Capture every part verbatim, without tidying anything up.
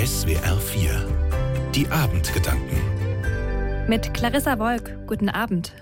S W R vier. Die Abendgedanken. Mit Clarissa Wolk, guten Abend.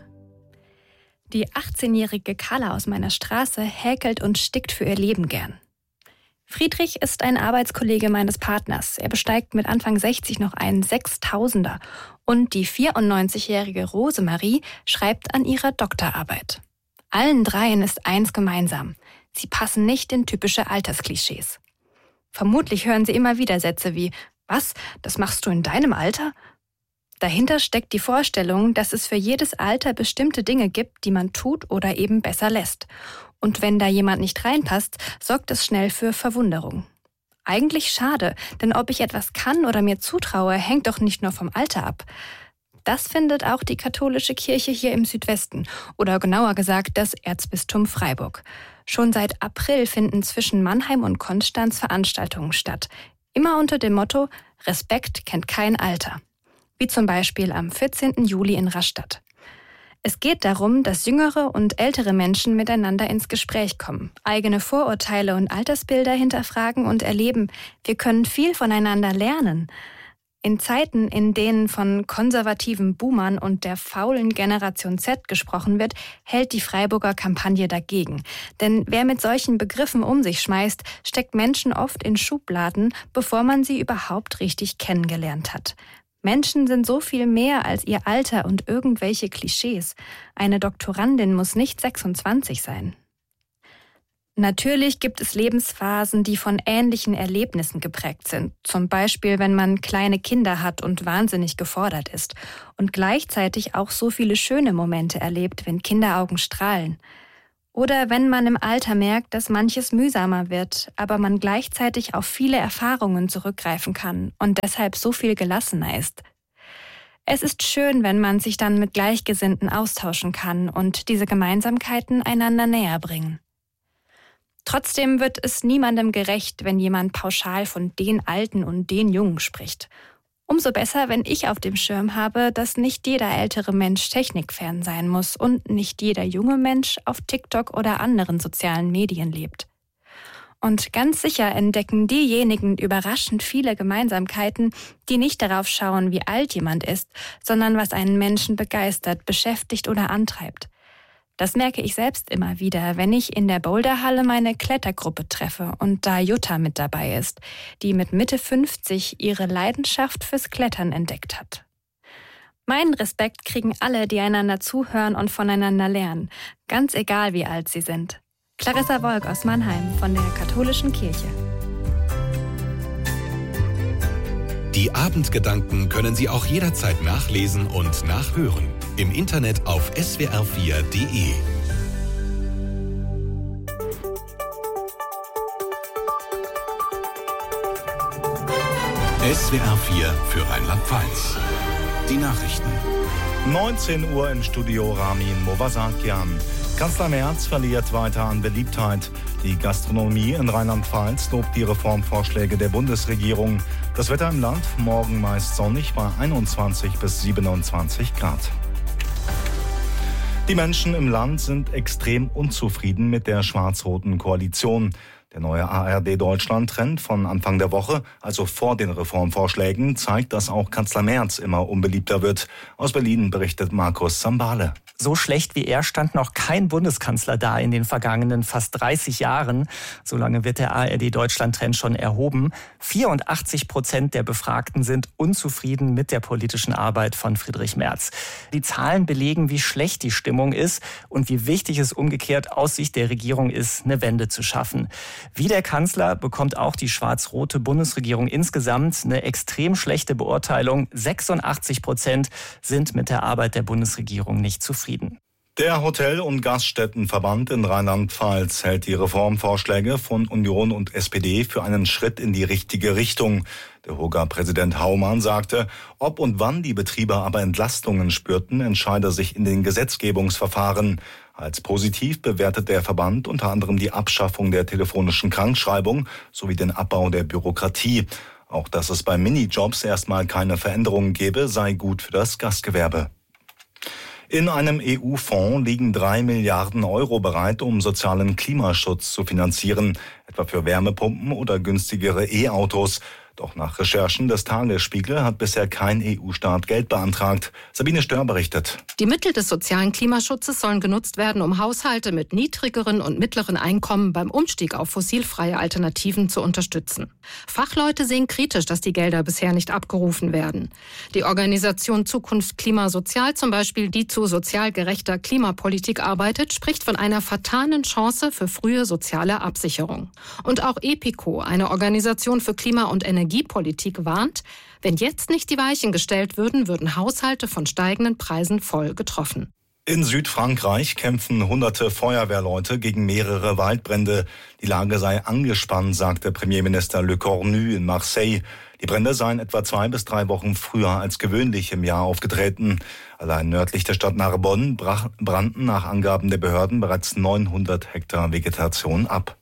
Die achtzehnjährige Carla aus meiner Straße häkelt und stickt für ihr Leben gern. Friedrich ist ein Arbeitskollege meines Partners. Er besteigt mit Anfang sechzig noch einen Sechstausender. Und die vierundneunzigjährige Rosemarie schreibt an ihrer Doktorarbeit. Allen dreien ist eins gemeinsam. Sie passen nicht in typische Altersklischees. Vermutlich hören sie immer wieder Sätze wie: Was, das machst du in deinem Alter? Dahinter steckt die Vorstellung, dass es für jedes Alter bestimmte Dinge gibt, die man tut oder eben besser lässt. Und wenn da jemand nicht reinpasst, sorgt es schnell für Verwunderung. Eigentlich schade, denn ob ich etwas kann oder mir zutraue, hängt doch nicht nur vom Alter ab. Das findet auch die katholische Kirche hier im Südwesten, oder genauer gesagt das Erzbistum Freiburg. Schon seit April finden zwischen Mannheim und Konstanz Veranstaltungen statt. Immer unter dem Motto: Respekt kennt kein Alter. Wie zum Beispiel am vierzehnten Juli in Rastatt. Es geht darum, dass jüngere und ältere Menschen miteinander ins Gespräch kommen, eigene Vorurteile und Altersbilder hinterfragen und erleben, wir können viel voneinander lernen. In Zeiten, in denen von konservativen Boomern und der faulen Generation Z gesprochen wird, hält die Freiburger Kampagne dagegen. Denn wer mit solchen Begriffen um sich schmeißt, steckt Menschen oft in Schubladen, bevor man sie überhaupt richtig kennengelernt hat. Menschen sind so viel mehr als ihr Alter und irgendwelche Klischees. Eine Doktorandin muss nicht sechsundzwanzig sein. Natürlich gibt es Lebensphasen, die von ähnlichen Erlebnissen geprägt sind. Zum Beispiel, wenn man kleine Kinder hat und wahnsinnig gefordert ist. Und gleichzeitig auch so viele schöne Momente erlebt, wenn Kinderaugen strahlen. Oder wenn man im Alter merkt, dass manches mühsamer wird, aber man gleichzeitig auf viele Erfahrungen zurückgreifen kann und deshalb so viel gelassener ist. Es ist schön, wenn man sich dann mit Gleichgesinnten austauschen kann und diese Gemeinsamkeiten einander näher bringen. Trotzdem wird es niemandem gerecht, wenn jemand pauschal von den Alten und den Jungen spricht. Umso besser, wenn ich auf dem Schirm habe, dass nicht jeder ältere Mensch technikfern sein muss und nicht jeder junge Mensch auf TikTok oder anderen sozialen Medien lebt. Und ganz sicher entdecken diejenigen überraschend viele Gemeinsamkeiten, die nicht darauf schauen, wie alt jemand ist, sondern was einen Menschen begeistert, beschäftigt oder antreibt. Das merke ich selbst immer wieder, wenn ich in der Boulderhalle meine Klettergruppe treffe und da Jutta mit dabei ist, die mit Mitte fünfzig ihre Leidenschaft fürs Klettern entdeckt hat. Meinen Respekt kriegen alle, die einander zuhören und voneinander lernen, ganz egal wie alt sie sind. Clarissa Wolk aus Mannheim von der Katholischen Kirche. Die Abendgedanken können Sie auch jederzeit nachlesen und nachhören. Im Internet auf S W R vier Punkt de. S W R vier für Rheinland-Pfalz. Die Nachrichten. neunzehn Uhr im Studio Ramin Movasakian. Kanzler Merz verliert weiter an Beliebtheit. Die Gastronomie in Rheinland-Pfalz lobt die Reformvorschläge der Bundesregierung. Das Wetter im Land morgen meist sonnig bei einundzwanzig bis siebenundzwanzig Grad. Die Menschen im Land sind extrem unzufrieden mit der schwarz-roten Koalition. Der neue A R D-Deutschland-Trend von Anfang der Woche, also vor den Reformvorschlägen, zeigt, dass auch Kanzler Merz immer unbeliebter wird. Aus Berlin berichtet Markus Sambale. So schlecht wie er stand noch kein Bundeskanzler da in den vergangenen fast dreißig Jahren. So lange wird der A R D-Deutschland-Trend schon erhoben. vierundachtzig Prozent der Befragten sind unzufrieden mit der politischen Arbeit von Friedrich Merz. Die Zahlen belegen, wie schlecht die Stimmung ist und wie wichtig es umgekehrt aus Sicht der Regierung ist, eine Wende zu schaffen. Wie der Kanzler bekommt auch die schwarz-rote Bundesregierung insgesamt eine extrem schlechte Beurteilung. sechsundachtzig Prozent sind mit der Arbeit der Bundesregierung nicht zufrieden. Der Hotel- und Gaststättenverband in Rheinland-Pfalz hält die Reformvorschläge von Union und S P D für einen Schritt in die richtige Richtung. Der Hoga-Präsident Haumann sagte, ob und wann die Betriebe aber Entlastungen spürten, entscheide sich in den Gesetzgebungsverfahren. Als positiv bewertet der Verband unter anderem die Abschaffung der telefonischen Krankschreibung sowie den Abbau der Bürokratie. Auch dass es bei Minijobs erstmal keine Veränderungen gebe, sei gut für das Gastgewerbe. In einem E U-Fonds liegen drei Milliarden Euro bereit, um sozialen Klimaschutz zu finanzieren, etwa für Wärmepumpen oder günstigere E-Autos. Doch nach Recherchen des Tagesspiegel hat bisher kein E U-Staat Geld beantragt. Sabine Stör berichtet. Die Mittel des sozialen Klimaschutzes sollen genutzt werden, um Haushalte mit niedrigeren und mittleren Einkommen beim Umstieg auf fossilfreie Alternativen zu unterstützen. Fachleute sehen kritisch, dass die Gelder bisher nicht abgerufen werden. Die Organisation Zukunft Klima Sozial zum Beispiel, die zu sozial gerechter Klimapolitik arbeitet, spricht von einer vertanen Chance für frühe soziale Absicherung. Und auch EPICO, eine Organisation für Klima- und Energiepolitik, warnt, wenn jetzt nicht die Weichen gestellt würden, würden Haushalte von steigenden Preisen voll getroffen. In Südfrankreich kämpfen hunderte Feuerwehrleute gegen mehrere Waldbrände. Die Lage sei angespannt, sagte Premierminister Le Cornu in Marseille. Die Brände seien etwa zwei bis drei Wochen früher als gewöhnlich im Jahr aufgetreten. Allein nördlich der Stadt Narbonne brannten nach Angaben der Behörden bereits neunhundert Hektar Vegetation ab.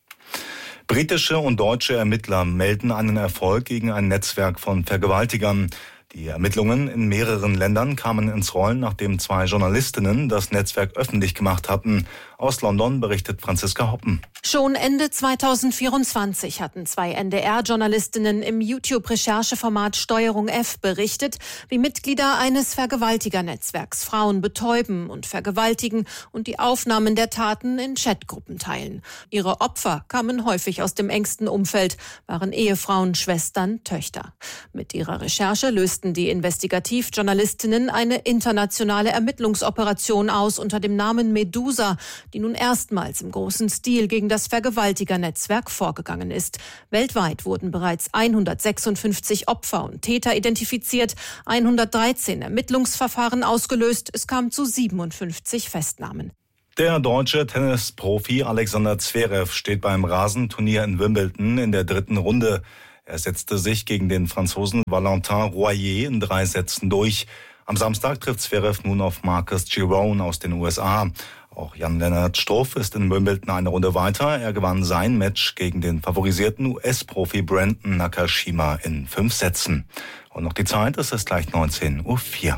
Britische und deutsche Ermittler melden einen Erfolg gegen ein Netzwerk von Vergewaltigern. Die Ermittlungen in mehreren Ländern kamen ins Rollen, nachdem zwei Journalistinnen das Netzwerk öffentlich gemacht hatten. Aus London berichtet Franziska Hoppen. Schon Ende zweitausendvierundzwanzig hatten zwei N D R-Journalistinnen im YouTube-Rechercheformat Steuerung F berichtet, wie Mitglieder eines Vergewaltigernetzwerks Frauen betäuben und vergewaltigen und die Aufnahmen der Taten in Chatgruppen teilen. Ihre Opfer kamen häufig aus dem engsten Umfeld, waren Ehefrauen, Schwestern, Töchter. Mit ihrer Recherche lösten die Investigativjournalistinnen eine internationale Ermittlungsoperation aus unter dem Namen Medusa, die nun erstmals im großen Stil gegen das Vergewaltigernetzwerk vorgegangen ist. Weltweit wurden bereits hundertsechsundfünfzig Opfer und Täter identifiziert, hundertdreizehn Ermittlungsverfahren ausgelöst, es kam zu siebenundfünfzig Festnahmen. Der deutsche Tennisprofi Alexander Zverev steht beim Rasenturnier in Wimbledon in der dritten Runde. Er setzte sich gegen den Franzosen Valentin Royer in drei Sätzen durch. Am Samstag trifft Zverev nun auf Marcus Giron aus den U S A. Auch Jan-Lennart Struff ist in Wimbledon eine Runde weiter. Er gewann sein Match gegen den favorisierten U S-Profi Brandon Nakashima in fünf Sätzen. Und noch die Zeit, es ist gleich neunzehn Uhr vier.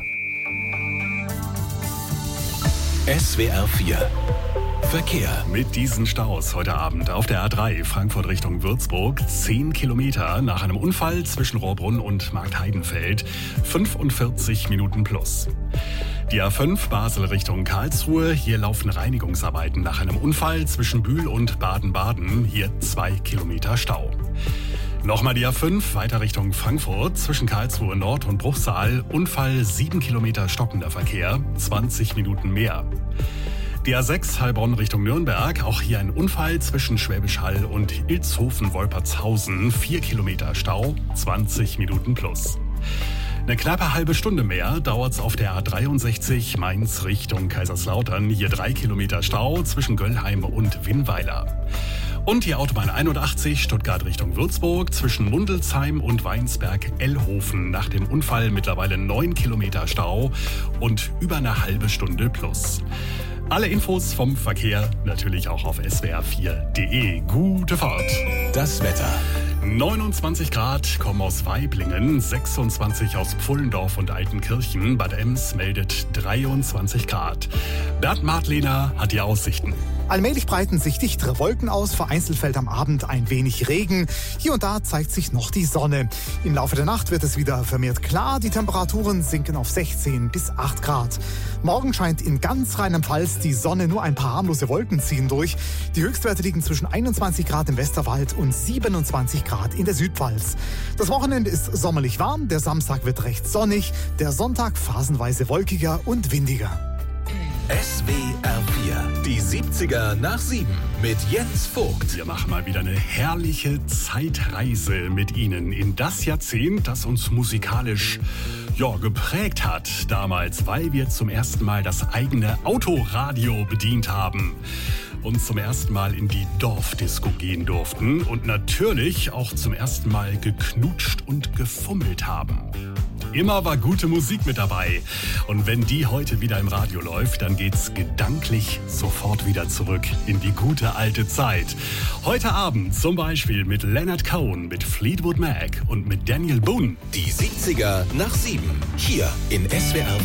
S W R vier Verkehr. Mit diesen Staus heute Abend auf der A drei Frankfurt Richtung Würzburg. zehn Kilometer nach einem Unfall zwischen Rohrbrunn und Marktheidenfeld. fünfundvierzig Minuten plus. Die A fünf Basel Richtung Karlsruhe. Hier laufen Reinigungsarbeiten nach einem Unfall zwischen Bühl und Baden-Baden. Hier zwei Kilometer Stau. Nochmal die A fünf weiter Richtung Frankfurt zwischen Karlsruhe Nord und Bruchsal. Unfall sieben Kilometer stockender Verkehr. zwanzig Minuten mehr. Die A sechs Heilbronn Richtung Nürnberg, auch hier ein Unfall zwischen Schwäbisch Hall und Ilshofen-Wolpertshausen. vier Kilometer Stau, zwanzig Minuten plus. Eine knappe halbe Stunde mehr dauert's auf der A dreiundsechzig Mainz Richtung Kaiserslautern. Hier drei Kilometer Stau zwischen Göllheim und Winnweiler. Und die Autobahn einundachtzig Stuttgart Richtung Würzburg zwischen Mundelsheim und Weinsberg-Ellhofen. Nach dem Unfall mittlerweile neun Kilometer Stau und über eine halbe Stunde plus. Alle Infos vom Verkehr natürlich auch auf S W R vier Punkt de. Gute Fahrt. Das Wetter. neunundzwanzig Grad kommen aus Waiblingen, sechsundzwanzig aus Pfullendorf und Altenkirchen. Bad Ems meldet dreiundzwanzig Grad. Bert Martlehner hat die Aussichten. Allmählich breiten sich dichtere Wolken aus, vereinzelt fällt am Abend ein wenig Regen. Hier und da zeigt sich noch die Sonne. Im Laufe der Nacht wird es wieder vermehrt klar. Die Temperaturen sinken auf sechzehn bis acht Grad. Morgen scheint in ganz Rheinland-Pfalz die Sonne, nur ein paar harmlose Wolken ziehen durch. Die Höchstwerte liegen zwischen einundzwanzig Grad im Westerwald und siebenundzwanzig Grad in der Südpfalz. Das Wochenende ist sommerlich warm, der Samstag wird recht sonnig, der Sonntag phasenweise wolkiger und windiger. S W R vier, die siebziger nach sieben mit Jens Vogt. Wir machen mal wieder eine herrliche Zeitreise mit Ihnen in das Jahrzehnt, das uns musikalisch ja, geprägt hat damals, weil wir zum ersten Mal das eigene Autoradio bedient haben und zum ersten Mal in die Dorfdisco gehen durften und natürlich auch zum ersten Mal geknutscht und gefummelt haben. Immer war gute Musik mit dabei. Und wenn die heute wieder im Radio läuft, dann geht's gedanklich sofort wieder zurück in die gute alte Zeit. Heute Abend zum Beispiel mit Leonard Cohen, mit Fleetwood Mac und mit Daniel Boone. Die siebziger nach sieben, hier in S W R